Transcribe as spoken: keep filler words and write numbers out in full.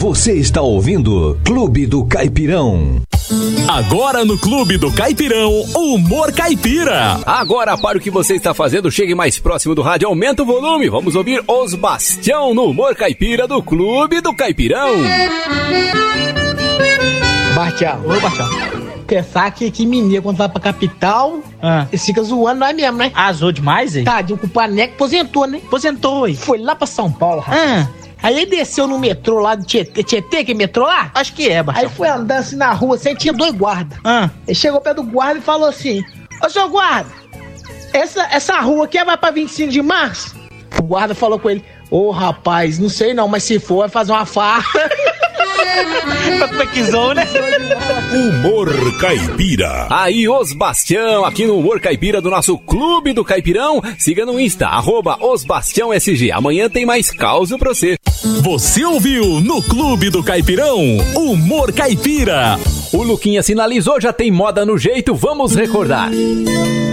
Você está ouvindo Clube do Caipirão. Agora no Clube do Caipirão, Humor Caipira. Agora para o que você está fazendo, chegue mais próximo do rádio, aumenta o volume. Vamos ouvir Os Bastião no Humor Caipira do Clube do Caipirão. Bastião, ô Bastião. Pensar que, que mineiro, quando vai pra capital, ah. eles ficam zoando nós mesmo, né? Azou demais, hein? Tadinho, com o Paneco aposentou, né? Aposentou, hein? Foi lá pra São Paulo, rapaz. Ah. Aí ele desceu no metrô lá de Tietê, Tietê, que é metrô lá? Acho que é, Bastião. Aí foi andando assim na rua, assim, tinha dois guardas. Ah. Ele chegou perto do guarda e falou assim: ô, seu guarda, essa, essa rua aqui vai pra vinte e cinco de março? O guarda falou com ele: ô, rapaz, não sei não, mas se for, vai fazer uma farra. Pequizou, né? Humor Caipira. Aí, Os Bastião, aqui no Humor Caipira do nosso Clube do Caipirão. Siga no Insta, arroba Os Bastião S G. Amanhã tem mais causa pra você. Você ouviu no Clube do Caipirão, Humor Caipira. O Luquinha sinalizou, já tem moda no jeito, vamos recordar.